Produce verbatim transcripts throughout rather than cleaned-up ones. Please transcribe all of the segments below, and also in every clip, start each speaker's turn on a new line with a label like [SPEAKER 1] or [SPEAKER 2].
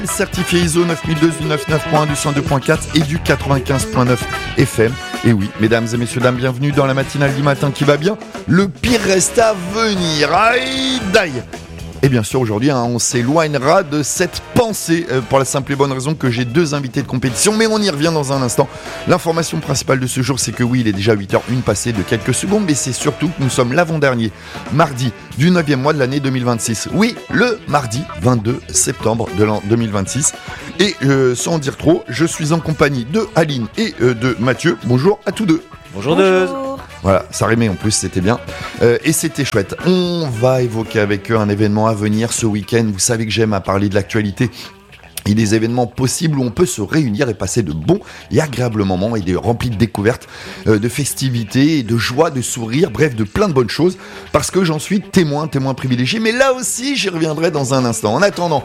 [SPEAKER 1] Certifié I S O neuf mille deux du quatre-vingt-neuf point un du cent deux point quatre et du quatre-vingt-quinze point neuf F M. Et oui, mesdames et messieurs, dames, bienvenue dans la matinale du matin qui va bien. Le pire reste à venir. Aïe, d'aïe. Et bien sûr, aujourd'hui, hein, on s'éloignera de cette pensée euh, pour la simple et bonne raison que j'ai deux invités de compétition, mais on y revient dans un instant. L'information principale de ce jour, c'est que oui, il est déjà huit heures une passé de quelques secondes, mais c'est surtout que nous sommes l'avant-dernier mardi du neuvième mois de l'année deux mille vingt-six. Oui, le mardi vingt-deux septembre de l'an deux mille vingt-six. Et euh, sans en dire trop, je suis en compagnie de Aline et euh, de Mathieu. Bonjour à tous deux.
[SPEAKER 2] Bonjour Deuse.
[SPEAKER 1] Voilà, ça rimait en plus, c'était bien. Euh, et c'était chouette. On va évoquer avec eux un événement à venir ce week-end. Vous savez que j'aime à parler de l'actualité et des événements possibles où on peut se réunir et passer de bons et agréables moments et de, remplis de découvertes, euh, de festivités, et de joie, de sourires, bref, de plein de bonnes choses, parce que j'en suis témoin, témoin privilégié. Mais là aussi, j'y reviendrai dans un instant. En attendant,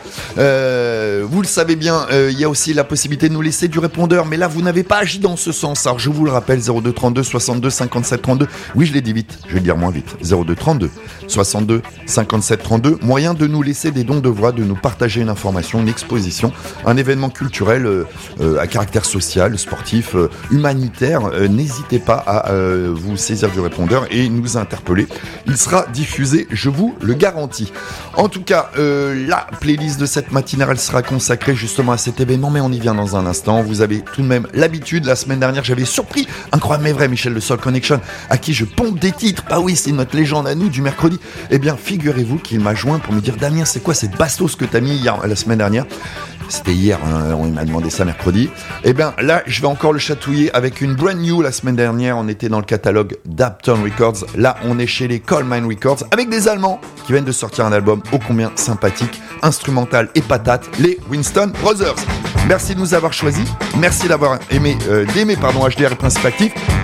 [SPEAKER 1] euh, vous le savez bien, euh, il y a aussi la possibilité de nous laisser du répondeur, mais là, vous n'avez pas agi dans ce sens. Alors, je vous le rappelle, zéro deux trente-deux soixante-deux cinquante-sept trente-deux. Oui, je l'ai dit vite, je vais le dire moins vite. zéro deux trente-deux soixante-deux cinquante-sept trente-deux. Moyen de nous laisser des dons de voix, de nous partager une information, une exposition, un événement culturel euh, euh, à caractère social, sportif, euh, humanitaire. Euh, n'hésitez pas à euh, vous saisir du répondeur et nous interpeller. Il sera diffusé, je vous le garantis. En tout cas, euh, la playlist de cette matinale, elle sera consacrée justement à cet événement, mais on y vient dans un instant. Vous avez tout de même l'habitude. La semaine dernière, j'avais surpris, incroyable mais vrai, Michel de Soul Connection, à qui je pompe des titres. Bah oui, c'est notre légende à nous du mercredi. Eh bien, figurez-vous qu'il m'a joint pour me dire: Damien, c'est quoi cette bastos que t'as mis hier, la semaine dernière? C'était hier, hein, on m'a demandé ça mercredi. Et bien là, je vais encore le chatouiller avec une brand new. La semaine dernière, on était dans le catalogue d'Uptown Records. Là, on est chez les Coal Mine Records avec des Allemands qui viennent de sortir un album ô combien sympathique, instrumental et patate, les Winston Brothers. Merci de nous avoir choisis. Merci d'avoir aimé, euh, d'aimer pardon, H D R et Principe Actif.